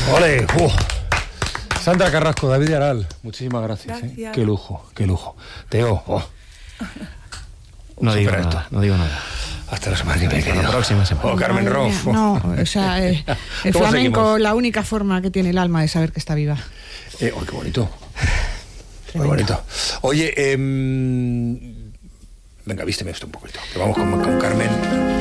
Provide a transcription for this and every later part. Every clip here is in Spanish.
¡Ole! Sandra Carrasco, David Aral, muchísimas gracias. Gracias. Qué lujo, qué lujo. Teo, No digo nada. Hasta la semana que viene, querido. La próxima semana. Carmen Roff. No, o sea, el ¿Cómo flamenco, seguimos? la única forma que tiene el alma de saber que está viva. Qué bonito. Muy bonito. Oye, venga, vísteme esto un poquito. Que vamos con Carmen.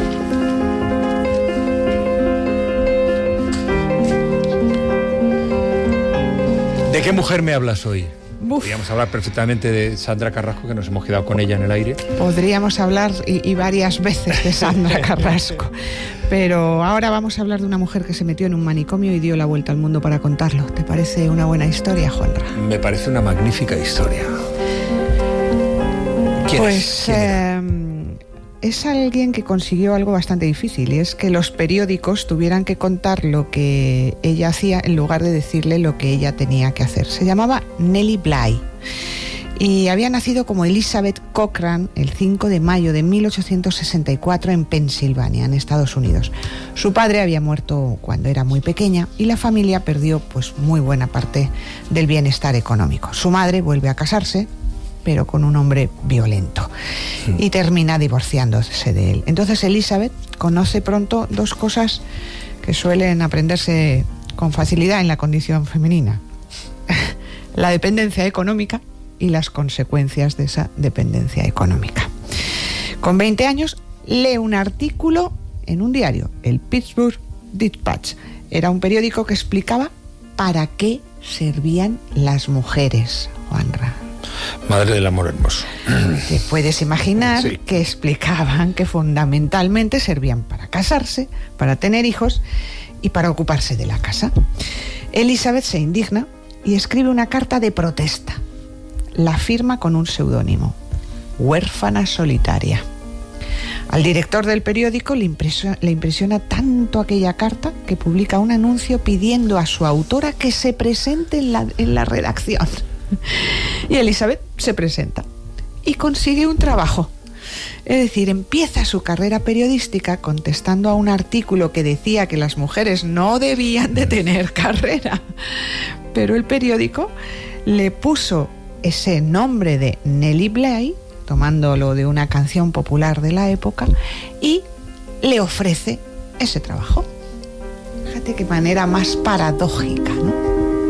¿De qué mujer me hablas hoy? Uf. Podríamos hablar perfectamente de Sandra Carrasco, que nos hemos quedado con ella en el aire. Podríamos hablar y varias veces de Sandra Carrasco, pero ahora vamos a hablar de una mujer que se metió en un manicomio y dio la vuelta al mundo para contarlo. ¿Te parece una buena historia, Juanra? Me parece una magnífica historia. ¿Quién es? ¿Quién era? Es alguien que consiguió algo bastante difícil, y es que los periódicos tuvieran que contar lo que ella hacía en lugar de decirle lo que ella tenía que hacer. Se llamaba Nellie Bly y había nacido como Elizabeth Cochran el 5 de mayo de 1864 en Pensilvania, en Estados Unidos. Su padre había muerto cuando era muy pequeña y la familia perdió pues muy buena parte del bienestar económico. Su madre vuelve a casarse, pero con un hombre violento, y termina divorciándose de él. Entonces Elizabeth conoce pronto dos cosas que suelen aprenderse con facilidad en la condición femenina: la dependencia económica y las consecuencias de esa dependencia económica. Con 20 años lee un artículo en un diario, el Pittsburgh Dispatch. Era un periódico que explicaba para qué servían las mujeres, Juanra. Madre del amor hermoso. Te puedes imaginar Sí. que explicaban que fundamentalmente servían para casarse, para tener hijos y para ocuparse de la casa. Elizabeth se indigna y escribe una carta de protesta. La firma con un seudónimo: Huérfana solitaria. Al director del periódico le impresiona tanto aquella carta que publica un anuncio pidiendo a su autora que se presente en la redacción. Y Elizabeth se presenta y consigue un trabajo. Es decir, empieza su carrera periodística contestando a un artículo que decía que las mujeres no debían de tener carrera. Pero el periódico le puso ese nombre de Nellie Bly, tomándolo de una canción popular de la época, y le ofrece ese trabajo. Fíjate qué manera más paradójica, ¿no?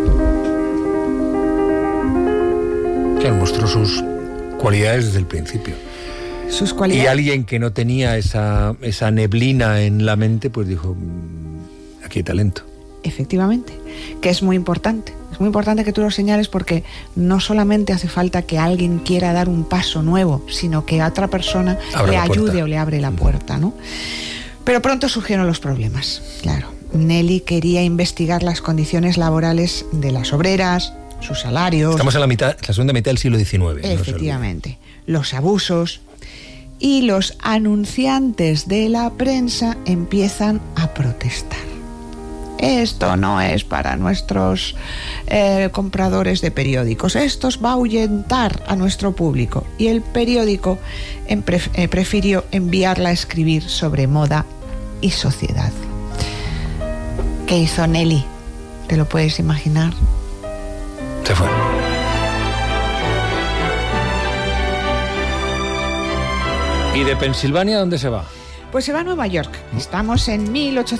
Claro, mostró sus cualidades desde el principio. Sus cualidades. Y alguien que no tenía esa neblina en la mente, pues dijo, aquí hay talento. Efectivamente, que es muy importante. Es muy importante que tú lo señales, porque no solamente hace falta que alguien quiera dar un paso nuevo, sino que a otra persona Abre le la puerta. ayude o le abre la puerta, ¿no? Pero pronto surgieron los problemas, claro. Nellie quería investigar las condiciones laborales de las obreras, sus salarios. Estamos en la segunda mitad del siglo XIX. Efectivamente, los abusos, y los anunciantes de la prensa empiezan a protestar. Esto no es para nuestros compradores de periódicos, esto va a ahuyentar a nuestro público. Y el periódico prefirió enviarla a escribir sobre moda y sociedad. ¿Qué hizo Nellie? ¿Te lo puedes imaginar? Se fue. ¿Y de Pensilvania dónde se va? Pues se va a Nueva York. Estamos en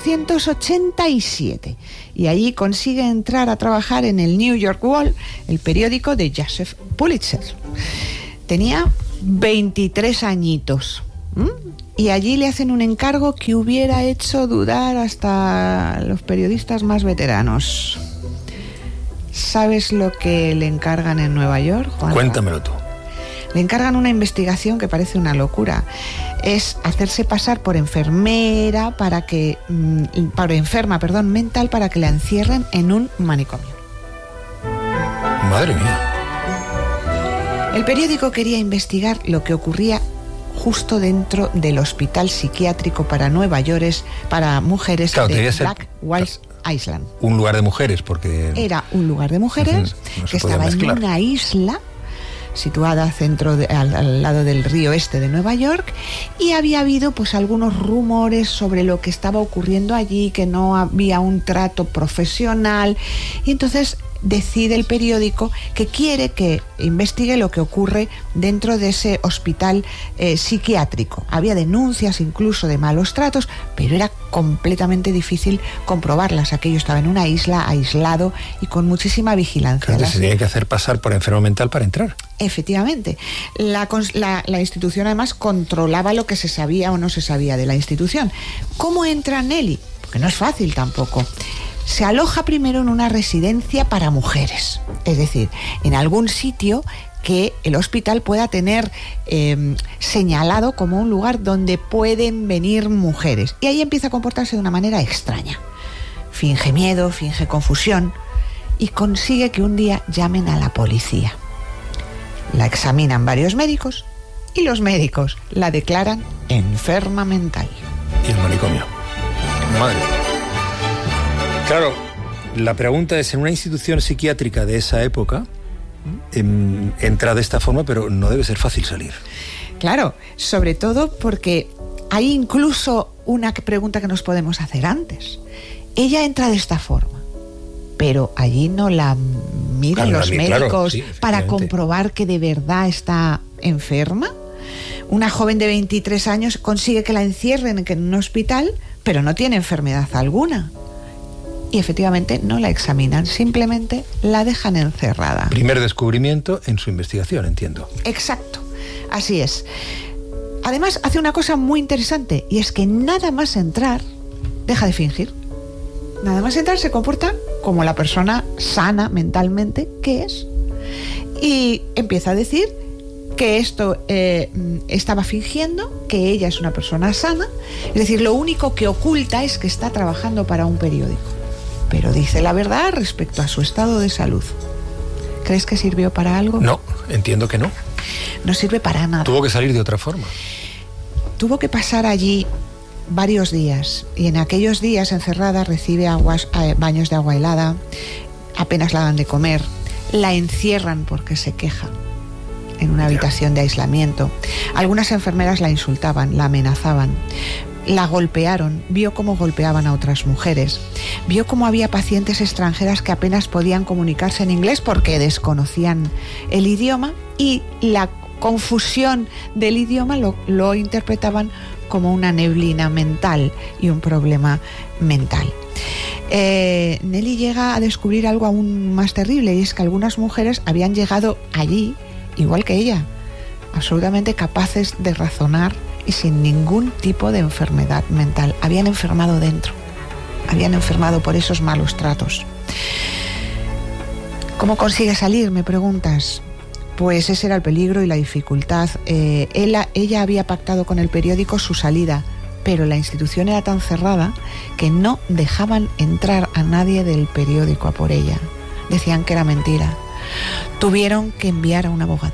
1887 y allí consigue entrar a trabajar en el New York World, el periódico de Joseph Pulitzer. Tenía 23 añitos. Y allí le hacen un encargo que hubiera hecho dudar hasta los periodistas más veteranos. ¿Sabes lo que le encargan en Nueva York, Juan? Cuéntamelo tú. Le encargan una investigación que parece una locura. Es hacerse pasar por enfermera enferma mental, para que la encierren en un manicomio. Madre mía. El periódico quería investigar lo que ocurría justo dentro del hospital psiquiátrico para mujeres, Claro, de debía ser Black Walls Island. un lugar de mujeres, porque Era un lugar de mujeres no se que podía estaba mezclar. en una isla situada al lado del río este de Nueva York, y había habido pues algunos rumores sobre lo que estaba ocurriendo allí, que no había un trato profesional, y entonces decide el periódico que quiere que investigue lo que ocurre dentro de ese hospital psiquiátrico. Había denuncias incluso de malos tratos, pero era completamente difícil comprobarlas. Aquello estaba en una isla, aislado y con muchísima vigilancia. Claro, se tiene que hacer pasar por enfermo mental para entrar. Efectivamente. La institución además controlaba lo que se sabía o no se sabía de la institución. ¿Cómo entra Nelly? Porque no es fácil tampoco. Se aloja primero en una residencia para mujeres, es decir, en algún sitio que el hospital pueda tener señalado como un lugar donde pueden venir mujeres. Y ahí empieza a comportarse de una manera extraña. Finge miedo, finge confusión y consigue que un día llamen a la policía. La examinan varios médicos y los médicos la declaran enferma mental. Y el manicomio. Madre. Claro, la pregunta es, en una institución psiquiátrica de esa época, entra de esta forma, pero no debe ser fácil salir. Claro, sobre todo porque hay incluso una pregunta que nos podemos hacer antes. Ella entra de esta forma, pero allí no la miran los médicos, claro, sí, para comprobar que de verdad está enferma. Una joven de 23 años consigue que la encierren en un hospital, pero no tiene enfermedad alguna. Y efectivamente no la examinan, simplemente la dejan encerrada. Primer descubrimiento en su investigación, entiendo. Exacto, así es. Además hace una cosa muy interesante, y es que nada más entrar, deja de fingir. Nada más entrar se comporta como la persona sana mentalmente que es. Y empieza a decir que esto estaba fingiendo, que ella es una persona sana. Es decir, lo único que oculta es que está trabajando para un periódico. Pero dice la verdad respecto a su estado de salud. ¿Crees que sirvió para algo? No, entiendo que no. No sirve para nada. Tuvo que salir de otra forma. Tuvo que pasar allí varios días, y en aquellos días encerrada recibe baños de agua helada, apenas la dan de comer, la encierran porque se queja en una habitación de aislamiento. Algunas enfermeras la insultaban, la amenazaban. La golpearon, vio cómo golpeaban a otras mujeres, vio cómo había pacientes extranjeras que apenas podían comunicarse en inglés porque desconocían el idioma, y la confusión del idioma lo interpretaban como una neblina mental y un problema mental. Nelly llega a descubrir algo aún más terrible, y es que algunas mujeres habían llegado allí, igual que ella, absolutamente capaces de razonar y sin ningún tipo de enfermedad mental. Habían enfermado dentro, habían enfermado por esos malos tratos. ¿Cómo consigue salir?, me preguntas. Pues ese era el peligro y la dificultad. Ella había pactado con el periódico su salida, pero la institución era tan cerrada que no dejaban entrar a nadie del periódico a por ella. Decían que era mentira. Tuvieron que enviar a un abogado.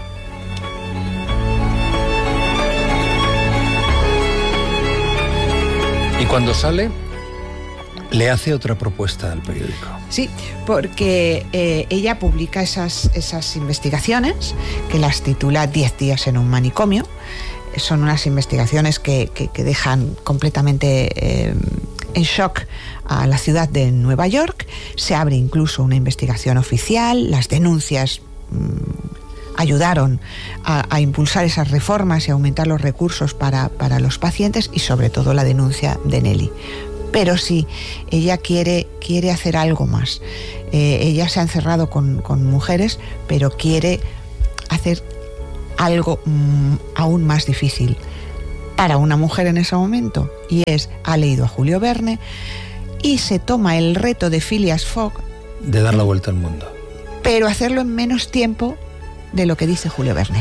Y cuando sale, le hace otra propuesta al periódico. Sí, porque ella publica esas investigaciones, que las titula 10 días en un manicomio. Son unas investigaciones que dejan completamente en shock a la ciudad de Nueva York. Se abre incluso una investigación oficial. Las denuncias ayudaron a impulsar esas reformas y aumentar los recursos para los pacientes, y sobre todo la denuncia de Nelly. Pero sí, ella quiere hacer algo más. Ella se ha encerrado con mujeres, pero quiere hacer algo aún más difícil para una mujer en ese momento, y ha leído a Julio Verne y se toma el reto de Phileas Fogg de dar la vuelta al mundo, pero hacerlo en menos tiempo de lo que dice Julio Verne.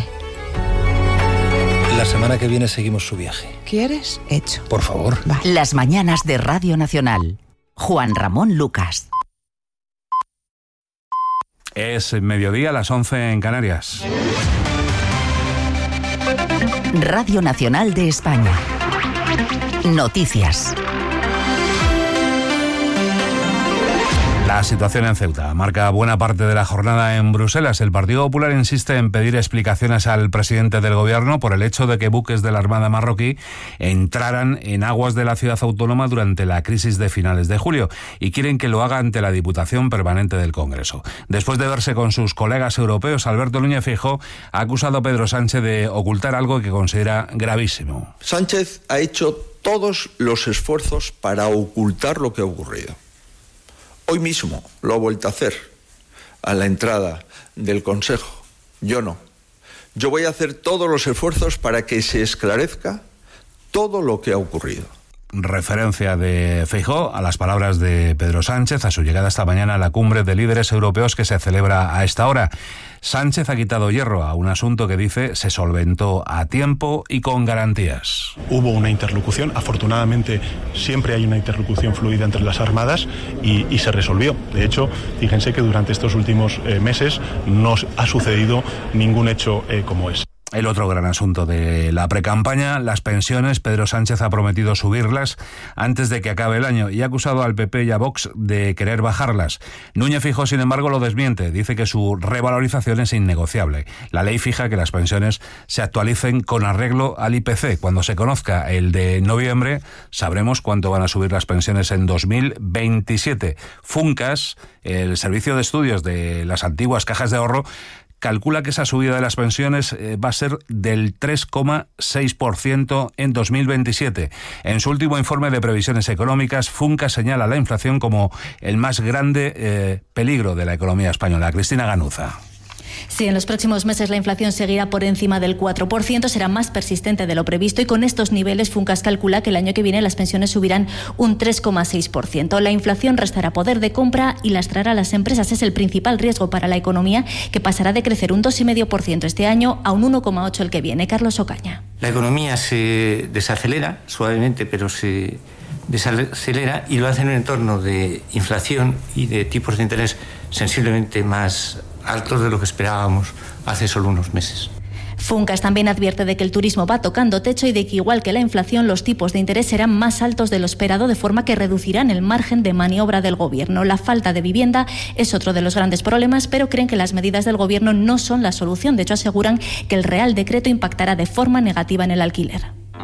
La semana que viene seguimos su viaje. ¿Quieres? Hecho. Por favor. Vale. Las mañanas de Radio Nacional. Juan Ramón Lucas. Es mediodía, las 11 en Canarias. Radio Nacional de España. Noticias. La situación en Ceuta marca buena parte de la jornada en Bruselas. El Partido Popular insiste en pedir explicaciones al presidente del gobierno por el hecho de que buques de la Armada marroquí entraran en aguas de la ciudad autónoma durante la crisis de finales de julio y quieren que lo haga ante la Diputación Permanente del Congreso. Después de verse con sus colegas europeos, Alberto Núñez Feijóo ha acusado a Pedro Sánchez de ocultar algo que considera gravísimo. Sánchez ha hecho todos los esfuerzos para ocultar lo que ha ocurrido. Hoy mismo lo ha vuelto a hacer a la entrada del Consejo. Yo no. Yo voy a hacer todos los esfuerzos para que se esclarezca todo lo que ha ocurrido. Referencia de Feijóo a las palabras de Pedro Sánchez a su llegada esta mañana a la cumbre de líderes europeos que se celebra a esta hora. Sánchez ha quitado hierro a un asunto que dice se solventó a tiempo y con garantías. Hubo una interlocución, afortunadamente siempre hay una interlocución fluida entre las armadas y se resolvió. De hecho, fíjense que durante estos últimos meses no ha sucedido ningún hecho como ese. El otro gran asunto de la precampaña, las pensiones. Pedro Sánchez ha prometido subirlas antes de que acabe el año y ha acusado al PP y a Vox de querer bajarlas. Núñez Feijóo, sin embargo, lo desmiente. Dice que su revalorización es innegociable. La ley fija que las pensiones se actualicen con arreglo al IPC. Cuando se conozca el de noviembre, sabremos cuánto van a subir las pensiones en 2027. Funcas, el servicio de estudios de las antiguas cajas de ahorro, calcula que esa subida de las pensiones va a ser del 3,6% en 2027. En su último informe de previsiones económicas, Funcas señala la inflación como el más grande peligro de la economía española. Cristina Ganuza. Si en los próximos meses la inflación seguirá por encima del 4%, será más persistente de lo previsto y con estos niveles Funcas calcula que el año que viene las pensiones subirán un 3,6%. La inflación restará poder de compra y lastrará a las empresas. Es el principal riesgo para la economía, que pasará de crecer un 2,5% este año a un 1,8% el que viene. Carlos Ocaña. La economía se desacelera suavemente, pero se desacelera y lo hace en un entorno de inflación y de tipos de interés sensiblemente más altos de lo que esperábamos hace solo unos meses. Funcas también advierte de que el turismo va tocando techo y de que, igual que la inflación, los tipos de interés serán más altos de lo esperado, de forma que reducirán el margen de maniobra del gobierno. La falta de vivienda es otro de los grandes problemas, pero creen que las medidas del gobierno no son la solución. De hecho, aseguran que el Real Decreto impactará de forma negativa en el alquiler.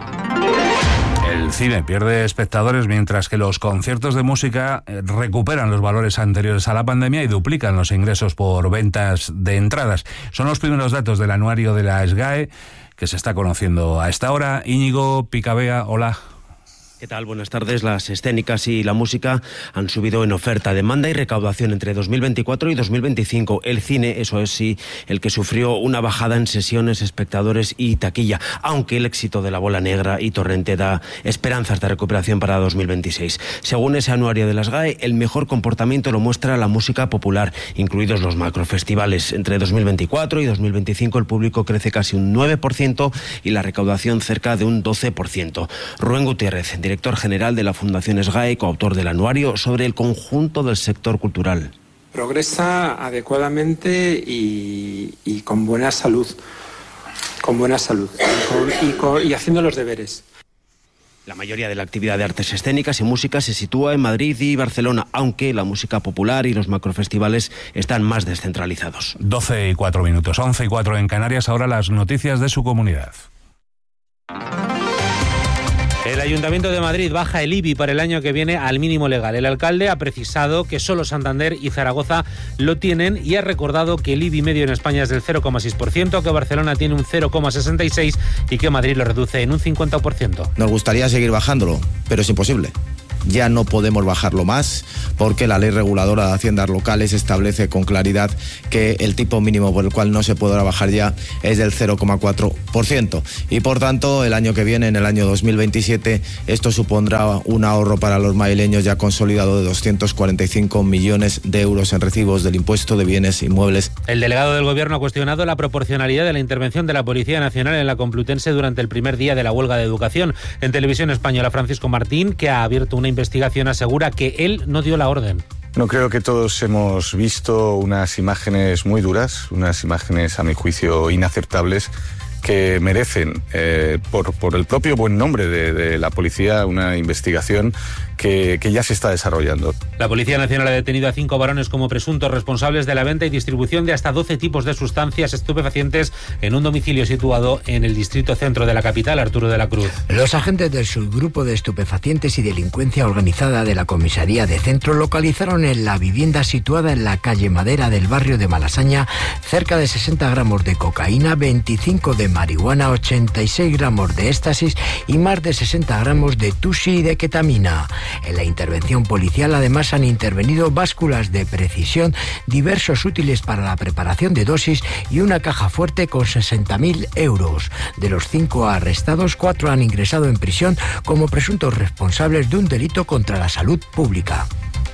El cine pierde espectadores mientras que los conciertos de música recuperan los valores anteriores a la pandemia y duplican los ingresos por ventas de entradas. Son los primeros datos del anuario de la SGAE que se está conociendo a esta hora. Íñigo Picabea, hola. ¿Qué tal? Buenas tardes. Las escénicas y la música han subido en oferta, demanda y recaudación entre 2024 y 2025. El cine, eso es sí, el que sufrió una bajada en sesiones, espectadores y taquilla, aunque el éxito de La Bola Negra y Torrente da esperanzas de recuperación para 2026. Según ese anuario de las GAE, el mejor comportamiento lo muestra la música popular, incluidos los macrofestivales. Entre 2024 y 2025 el público crece casi un 9% y la recaudación cerca de un 12%. Rubén Gutiérrez, director general de la Fundación SGAE, coautor del anuario sobre el conjunto del sector cultural. Progresa adecuadamente y con buena salud, y haciendo los deberes. La mayoría de la actividad de artes escénicas y música se sitúa en Madrid y Barcelona, aunque la música popular y los macrofestivales están más descentralizados. 12:04, 11:04 en Canarias. Ahora las noticias de su comunidad. El Ayuntamiento de Madrid baja el IBI para el año que viene al mínimo legal. El alcalde ha precisado que solo Santander y Zaragoza lo tienen y ha recordado que el IBI medio en España es del 0,6%, que Barcelona tiene un 0,66% y que Madrid lo reduce en un 50%. Nos gustaría seguir bajándolo, pero es imposible. Ya no podemos bajarlo más porque la ley reguladora de haciendas locales establece con claridad que el tipo mínimo por el cual no se podrá bajar ya es del 0,4% y por tanto el año que viene, en el año 2027, esto supondrá un ahorro para los madrileños ya consolidado de 245 millones de euros en recibos del impuesto de bienes inmuebles. El delegado del Gobierno ha cuestionado la proporcionalidad de la intervención de la Policía Nacional en la Complutense durante el primer día de la huelga de educación. En Televisión Española, Francisco Martín, que ha abierto una investigación, asegura que él no dio la orden. No, creo que todos hemos visto unas imágenes muy duras, unas imágenes a mi juicio inaceptables que merecen, por el propio buen nombre de la policía, una investigación que ya se está desarrollando. La Policía Nacional ha detenido a 5 varones como presuntos responsables de la venta y distribución de hasta 12 tipos de sustancias estupefacientes en un domicilio situado en el distrito centro de la capital, Arturo de la Cruz. Los agentes del subgrupo de estupefacientes y delincuencia organizada de la comisaría de Centro localizaron en la vivienda situada en la calle Madera del barrio de Malasaña cerca de 60 gramos de cocaína, 25 de marihuana, 86 gramos de éxtasis y más de 60 gramos de tusi y de ketamina. En la intervención policial además han intervenido básculas de precisión, diversos útiles para la preparación de dosis y una caja fuerte con 60.000 euros. De los 5 arrestados, 4 han ingresado en prisión como presuntos responsables de un delito contra la salud pública.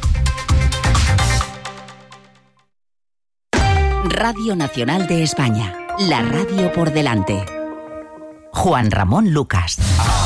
Radio Nacional de España, la radio por delante. Juan Ramón Lucas.